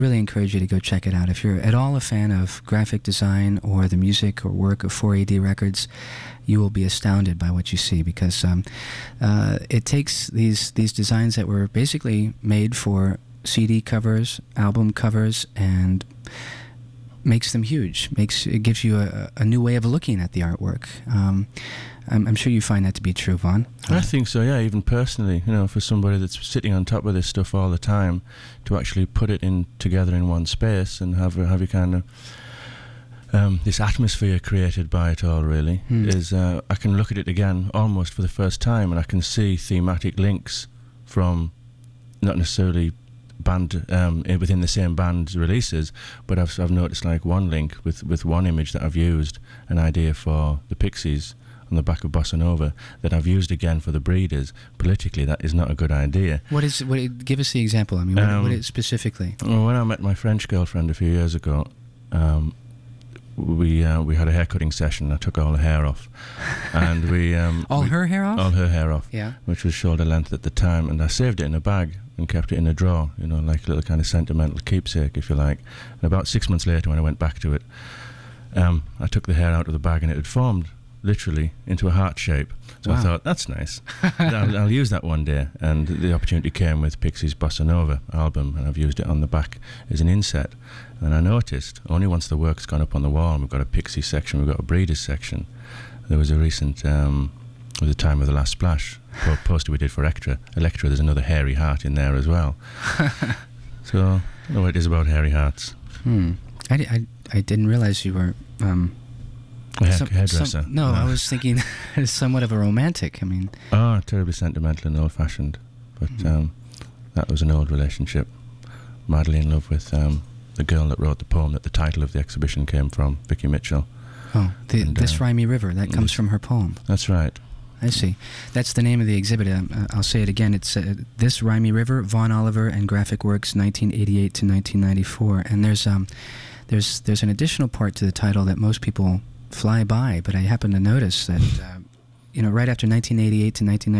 really encourage you to go check it out. If you're at all a fan of graphic design or the music or work of 4AD Records, you will be astounded by what you see, because it takes these designs that were basically made for CD covers, album covers, and makes them huge. It gives you a new way of looking at the artwork. I'm sure you find that to be true, Vaughn. I think so, yeah, even personally, for somebody that's sitting on top of this stuff all the time, to actually put it together in one space and have you kind of this atmosphere created by it all, really, is I can look at it again almost for the first time, and I can see thematic links from not necessarily band within the same band's releases, but I've noticed like one link with one image that I've used, an idea for the Pixies on the back of Bossa Nova, that I've used again for the Breeders. Politically, that is not a good idea. Give us the example. I mean, what is specifically? Well, when I met my French girlfriend a few years ago, we had a haircutting session. I took all the hair off, and her hair off? All her hair off, yeah, which was shoulder length at the time, and I saved it in a bag and kept it in a drawer, like a little kind of sentimental keepsake, if you like. And about 6 months later, when I went back to it, I took the hair out of the bag, and it had formed literally into a heart shape. So wow. I thought, that's nice. I'll use that one day. And the opportunity came with Pixies' Bossa Nova album, and I've used it on the back as an inset. And I noticed, only once the work's gone up on the wall, and we've got a Pixies section, we've got a Breeders section. There was a recent, with the Time of the Last Splash poster we did for Electra, there's another hairy heart in there as well. So, I know what it is about hairy hearts. I didn't realize you were... hairdresser. I was thinking somewhat of a romantic. I mean, terribly sentimental and old-fashioned. But that was an old relationship. Madly in love with the girl that wrote the poem that the title of the exhibition came from, Vicky Mitchell. Oh, This Rhymy River. That comes from her poem. That's right. I see. That's the name of the exhibit. I'll say it again. It's This Rhymy River, Vaughn Oliver and Graphic Works, 1988 to 1994. And there's an additional part to the title that most people fly by, but I happen to notice that, right after 1988 to 1994,